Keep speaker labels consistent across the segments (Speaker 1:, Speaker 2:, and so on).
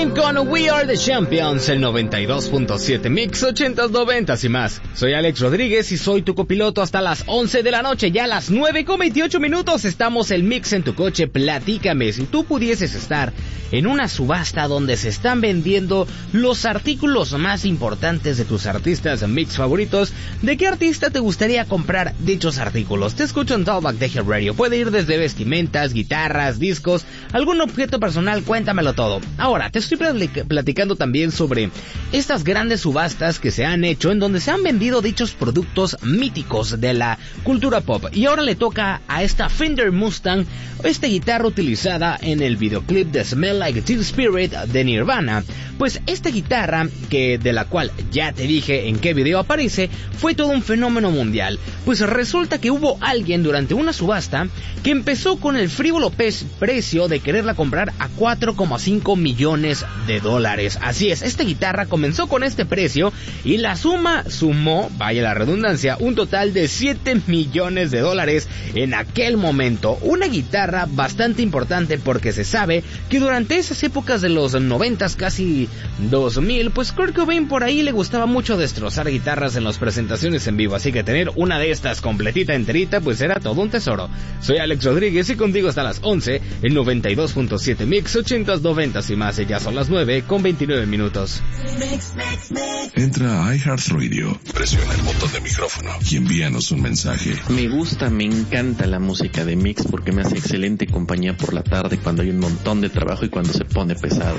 Speaker 1: Supreme con We Are The Champions, el 92.7 Mix 80s, 90s y más. Soy Alex Rodríguez y soy tu copiloto hasta las 11 de la noche. Ya a las 9:28 estamos el Mix en tu coche. Platícame, si tú pudieses estar en una subasta donde se están vendiendo los artículos más importantes de tus artistas Mix favoritos, ¿de qué artista te gustaría comprar dichos artículos? Te escucho en Talkback de Hit Radio. Puede ir desde vestimentas, guitarras, discos, algún objeto personal, cuéntamelo todo. Ahora, te estoy platicando también sobre estas grandes subastas que se han hecho en donde se han vendido dichos productos míticos de la cultura pop. Y ahora le toca a esta Fender Mustang, esta guitarra utilizada en el videoclip de Smell Like Teen Spirit de Nirvana. Pues esta guitarra, de la cual ya te dije en qué video aparece, fue todo un fenómeno mundial. Pues resulta que hubo alguien durante una subasta que empezó con el frívolo precio de quererla comprar a $4.5 millones. Así es, esta guitarra comenzó con este precio y la sumó, vaya la redundancia, un total de $7 millones en aquel momento. Una guitarra bastante importante porque se sabe que durante esas épocas de los 90s, casi 2000, pues Kurt Cobain por ahí le gustaba mucho destrozar guitarras en las presentaciones en vivo, así que tener una de estas completita, enterita, pues era todo un tesoro. Soy Alex Rodríguez y contigo hasta las 11, el 92.7 Mix 80s, 90s y más. Ya son las 9:29.
Speaker 2: Entra a iHeartRadio, presiona el botón de micrófono y envíanos un mensaje.
Speaker 3: Me encanta la música de Mix porque me hace excelente compañía por la tarde cuando hay un montón de trabajo y cuando se pone pesado.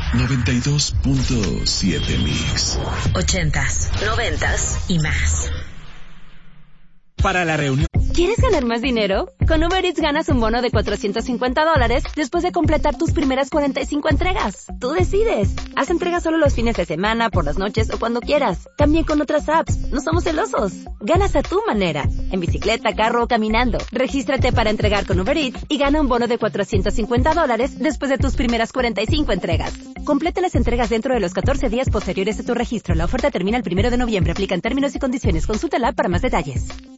Speaker 2: 92.7 Mix.
Speaker 4: 80s, 90s y más.
Speaker 5: Para la reunión.
Speaker 6: ¿Quieres ganar más dinero? Con Uber Eats ganas un bono de $450 después de completar tus primeras 45 entregas. Tú decides. Haz entregas solo los fines de semana, por las noches o cuando quieras. También con otras apps. No somos celosos. Ganas a tu manera. En bicicleta, carro o caminando. Regístrate para entregar con Uber Eats y gana un bono de $450 después de tus primeras 45 entregas. Completa las entregas dentro de los 14 días posteriores a tu registro. La oferta termina el 1 de noviembre. Aplican términos y condiciones. Consulta la app para más detalles.